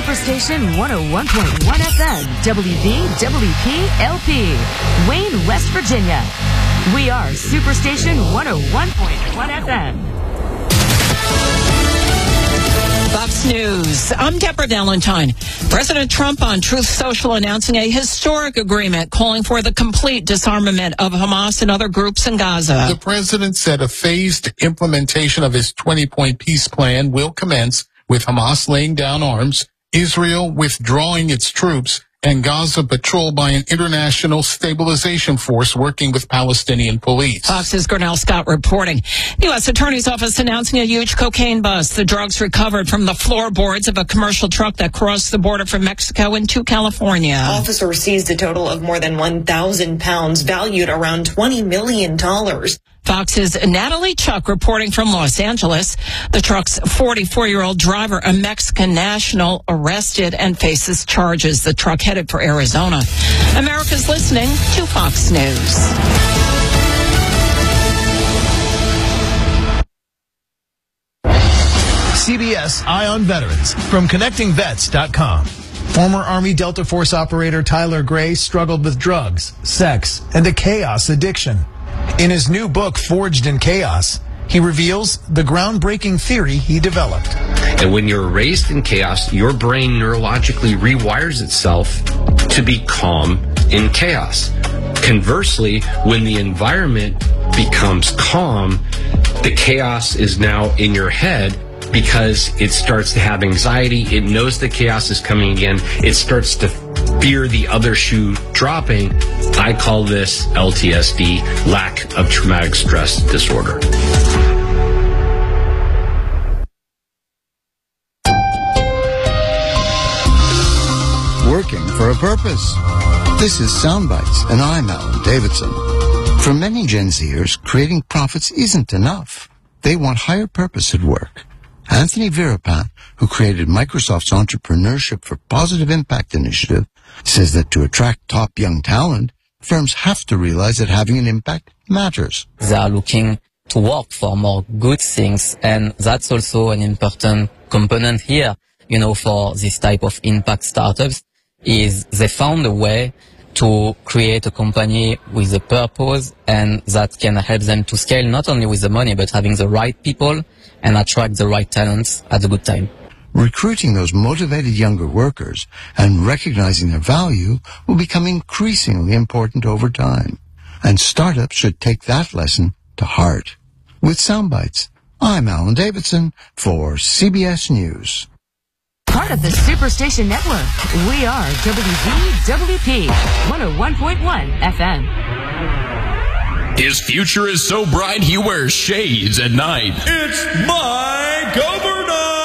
Superstation 101.1 FM, WVWP-LP, Wayne, West Virginia. We are Superstation 101.1 FM. Fox News. I'm Deborah Valentine. President Trump on Truth Social announcing a historic agreement calling for the complete disarmament of Hamas and other groups in Gaza. The president said a phased implementation of his 20-point peace plan will commence with Hamas laying down arms, Israel withdrawing its troops, and Gaza patrolled by an international stabilization force working with Palestinian police. Fox's Gurnell Scott reporting. The U.S. Attorney's Office announcing a huge cocaine bust. The drugs recovered from the floorboards of a commercial truck that crossed the border from Mexico into California. Officers seized a total of more than 1,000 pounds, valued around $20 million. Fox's Natalie Chuck reporting from Los Angeles. The truck's 44-year-old driver, a Mexican national, arrested and faces charges. The truck headed for Arizona. America's listening to Fox News. CBS Eye on Veterans from ConnectingVets.com. Former Army Delta Force operator Tyler Gray struggled with drugs, sex, and a chaos addiction. In his new book, Forged in Chaos, he reveals the groundbreaking theory he developed. And when you're raised in chaos, your brain neurologically rewires itself to be calm in chaos. Conversely, when the environment becomes calm, the chaos is now in your head because it starts to have anxiety. It knows the chaos is coming again. It starts to fear the other shoe dropping. I call this LTSD, lack of traumatic stress disorder. Working for a purpose. This is Soundbites, and I'm Alan Davidson. For many Gen Zers, creating profits isn't enough. They want higher purpose at work. Anthony Virapant, who created Microsoft's Entrepreneurship for Positive Impact initiative, says that to attract top young talent, firms have to realize that having an impact matters. They are looking to work for more good things, and that's also an important component here, for this type of impact startups, is they found a way to create a company with a purpose, and that can help them to scale not only with the money, but having the right people and attract the right talents at a good time. Recruiting those motivated younger workers and recognizing their value will become increasingly important over time. And startups should take that lesson to heart. With Soundbites, I'm Alan Davidson for CBS News. Part of the Superstation Network, we are WVWP 101.1 FM. His future is so bright he wears shades at night. It's Mike Ober.